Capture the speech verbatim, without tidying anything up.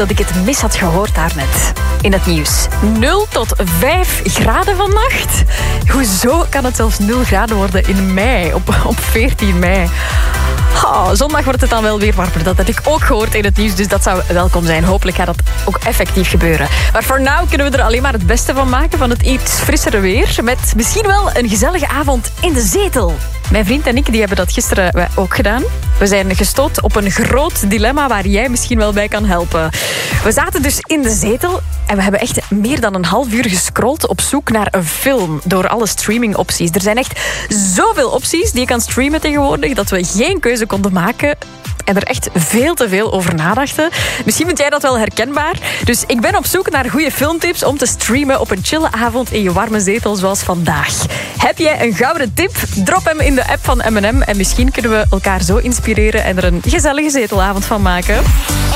dat ik het mis had gehoord daarnet in het nieuws. nul tot vijf graden vannacht. Hoezo kan het zelfs nul graden worden in mei, op, op veertien mei? Oh, zondag wordt het dan wel weer warmer. Dat heb ik ook gehoord in het nieuws, dus dat zou welkom zijn. Hopelijk gaat dat ook effectief gebeuren. Maar voor nu kunnen we er alleen maar het beste van maken, van het iets frissere weer. Met misschien wel een gezellige avond in de zetel. Mijn vriend en ik die hebben dat gisteren ook gedaan. We zijn gestoot op een groot dilemma waar jij misschien wel bij kan helpen. We zaten dus in de zetel en we hebben echt meer dan een half uur gescrolld op zoek naar een film door alle streamingopties. Er zijn echt zoveel opties die je kan streamen tegenwoordig dat we geen keuze konden maken en er echt veel te veel over nadachten. Misschien vind jij dat wel herkenbaar. Dus ik ben op zoek naar goede filmtips om te streamen op een chille avond in je warme zetel zoals vandaag. Heb jij een gouden tip? Drop hem in de app van M en M en misschien kunnen we elkaar zo inspireren en er een gezellige zetelavond van maken.